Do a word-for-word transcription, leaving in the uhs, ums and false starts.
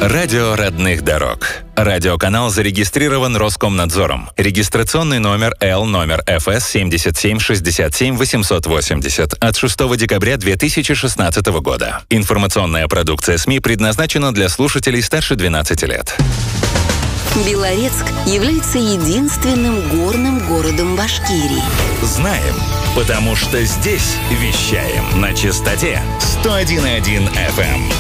Радио родных дорог. Радиоканал зарегистрирован Роскомнадзором. Регистрационный номер Л номер эф эс семь семь шесть семь восемь восемь ноль от шестого декабря две тысячи шестнадцатого года. Информационная продукция СМИ предназначена для слушателей старше двенадцати лет. Белорецк является единственным горным городом Башкирии. Знаем, потому что здесь вещаем на частоте сто один и один эф эм.